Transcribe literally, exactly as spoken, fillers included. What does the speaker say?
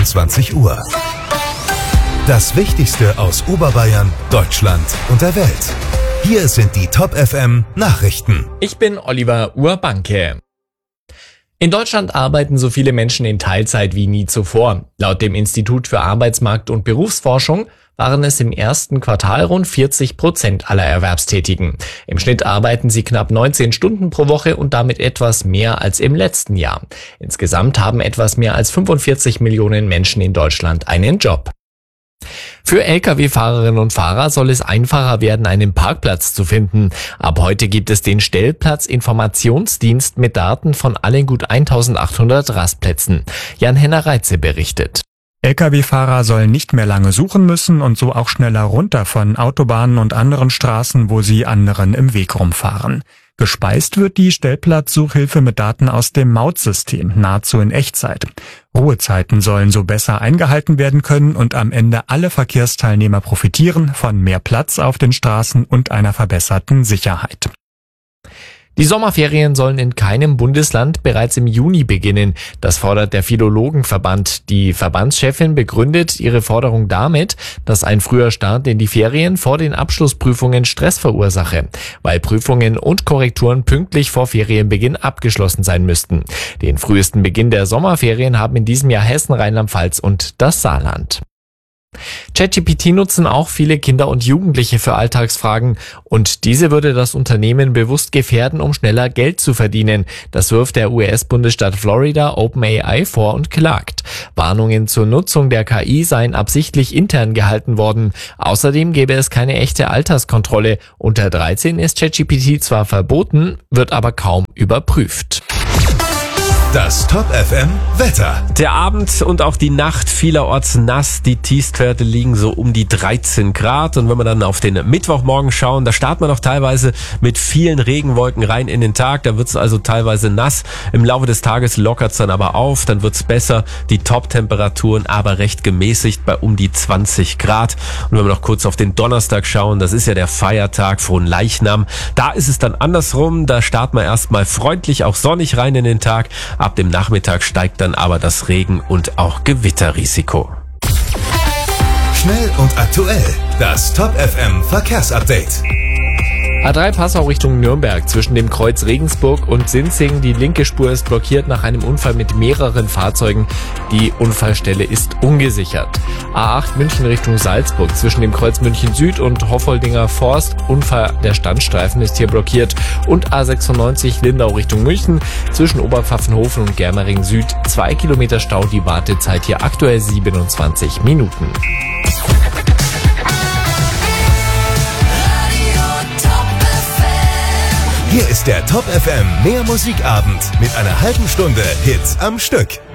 zweiundzwanzig Uhr. Das Wichtigste aus Oberbayern, Deutschland und der Welt. Hier sind die Top F M Nachrichten. Ich bin Oliver Urbanke. In Deutschland arbeiten so viele Menschen in Teilzeit wie nie zuvor. Laut dem Institut für Arbeitsmarkt- und Berufsforschung waren es im ersten Quartal rund vierzig Prozent aller Erwerbstätigen. Im Schnitt arbeiten sie knapp neunzehn Stunden pro Woche und damit etwas mehr als im letzten Jahr. Insgesamt haben etwas mehr als fünfundvierzig Millionen Menschen in Deutschland einen Job. Für L K W-Fahrerinnen und Fahrer soll es einfacher werden, einen Parkplatz zu finden. Ab heute gibt es den Stellplatzinformationsdienst mit Daten von allen gut eintausendachthundert Rastplätzen. Jan-Henner Reitze berichtet. L K W-Fahrer sollen nicht mehr lange suchen müssen und so auch schneller runter von Autobahnen und anderen Straßen, wo sie anderen im Weg rumfahren. Gespeist wird die Stellplatzsuchhilfe mit Daten aus dem Mautsystem, nahezu in Echtzeit. Ruhezeiten sollen so besser eingehalten werden können und am Ende alle Verkehrsteilnehmer profitieren von mehr Platz auf den Straßen und einer verbesserten Sicherheit. Die Sommerferien sollen in keinem Bundesland bereits im Juni beginnen. Das fordert der Philologenverband. Die Verbandschefin begründet ihre Forderung damit, dass ein früher Start in die Ferien vor den Abschlussprüfungen Stress verursache, weil Prüfungen und Korrekturen pünktlich vor Ferienbeginn abgeschlossen sein müssten. Den frühesten Beginn der Sommerferien haben in diesem Jahr Hessen, Rheinland-Pfalz und das Saarland. ChatGPT nutzen auch viele Kinder und Jugendliche für Alltagsfragen und diese würde das Unternehmen bewusst gefährden, um schneller Geld zu verdienen. Das wirft der U S-Bundesstaat Florida OpenAI vor und klagt. Warnungen zur Nutzung der K I seien absichtlich intern gehalten worden. Außerdem gäbe es keine echte Alterskontrolle. Unter dreizehn ist ChatGPT zwar verboten, wird aber kaum überprüft. Das Top F M Wetter. Der Abend und auch die Nacht vielerorts nass. Die Tiefstwerte liegen so um die dreizehn Grad. Und wenn wir dann auf den Mittwochmorgen schauen, da starten wir noch teilweise mit vielen Regenwolken rein in den Tag. Da wird es also teilweise nass. Im Laufe des Tages lockert es dann aber auf. Dann wird es besser. Die Top-Temperaturen aber recht gemäßigt bei um die zwanzig Grad. Und wenn wir noch kurz auf den Donnerstag schauen, das ist ja der Feiertag, Fronleichnam. Da ist es dann andersrum. Da starten wir erstmal freundlich, auch sonnig rein in den Tag. Ab dem Nachmittag steigt dann aber das Regen- und auch Gewitterrisiko. Schnell und aktuell. Das Top F M Verkehrsupdate. A drei Passau Richtung Nürnberg zwischen dem Kreuz Regensburg und Sinzing. Die linke Spur ist blockiert nach einem Unfall mit mehreren Fahrzeugen. Die Unfallstelle ist ungesichert. A acht München Richtung Salzburg zwischen dem Kreuz München Süd und Hoffoldinger Forst. Unfall der Standstreifen ist hier blockiert. Und A sechsundneunzig Lindau Richtung München zwischen Oberpfaffenhofen und Germering Süd. Zwei Kilometer Stau, die Wartezeit hier aktuell siebenundzwanzig Minuten. Hier ist der Top F M Mehr Musikabend mit einer halben Stunde Hits am Stück.